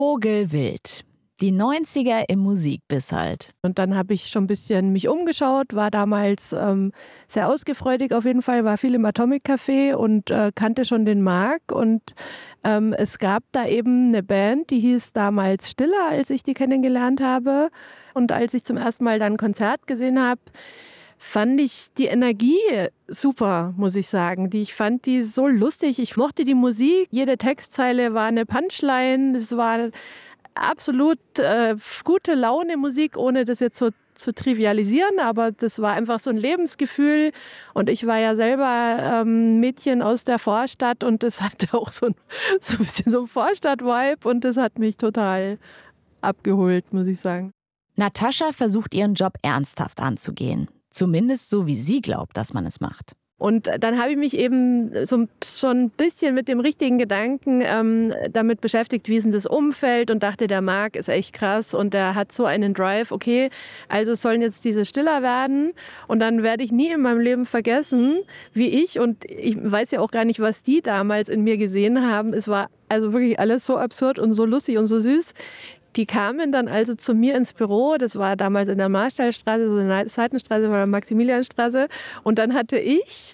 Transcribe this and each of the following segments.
Vogelwild. Die 90er im Musikbiss halt. Und dann habe ich schon ein bisschen mich umgeschaut, war damals sehr ausgefreudig auf jeden Fall, war viel im Atomic Café und kannte schon den Marc. Und es gab da eben eine Band, die hieß damals Stiller, als ich die kennengelernt habe. Und als ich zum ersten Mal dann ein Konzert gesehen habe, fand ich die Energie super, muss ich sagen. Ich fand die so lustig. Ich mochte die Musik. Jede Textzeile war eine Punchline. Es war absolut gute Laune Musik, ohne das jetzt so zu trivialisieren, aber das war einfach so ein Lebensgefühl und ich war ja selber Mädchen aus der Vorstadt und das hatte auch so ein bisschen so ein Vorstadt-Vibe und das hat mich total abgeholt, muss ich sagen. Natascha versucht ihren Job ernsthaft anzugehen. Zumindest so, wie sie glaubt, dass man es macht. Und dann habe ich mich eben so schon ein bisschen mit dem richtigen Gedanken damit beschäftigt, wie ist denn das Umfeld und dachte, der Marc ist echt krass und der hat so einen Drive, okay, also es sollen jetzt diese Stiller werden und dann werde ich nie in meinem Leben vergessen, wie ich und ich weiß ja auch gar nicht, was die damals in mir gesehen haben. Es war also wirklich alles so absurd und so lustig und so süß. Die kamen dann also zu mir ins Büro, das war damals in der Marstallstraße, so eine Seitenstraße von der Maximilianstraße. Und dann hatte ich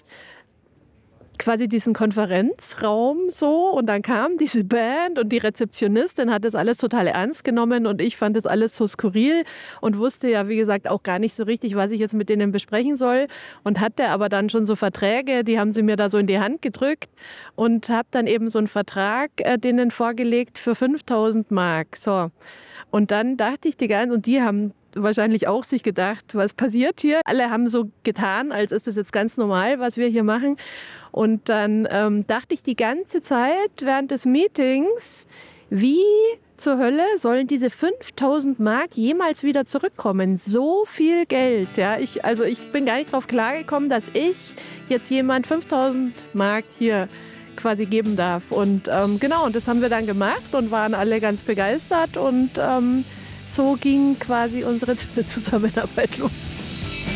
quasi diesen Konferenzraum so und dann kam diese Band und die Rezeptionistin hat das alles total ernst genommen und ich fand das alles so skurril und wusste ja, wie gesagt, auch gar nicht so richtig, was ich jetzt mit denen besprechen soll und hatte aber dann schon so Verträge, die haben sie mir da so in die Hand gedrückt und habe dann eben so einen Vertrag denen vorgelegt für 5.000 Mark. So. Und dann dachte ich die ganze, und die haben wahrscheinlich auch sich gedacht, was passiert hier? Alle haben so getan, als ist das jetzt ganz normal, was wir hier machen. Und dann dachte ich die ganze Zeit während des Meetings, wie zur Hölle sollen diese 5.000 Mark jemals wieder zurückkommen? So viel Geld. Ja? Ich bin gar nicht drauf klargekommen, dass ich jetzt jemand 5.000 Mark hier quasi geben darf. Und genau, und das haben wir dann gemacht und waren alle ganz begeistert und so ging quasi unsere Zusammenarbeit los.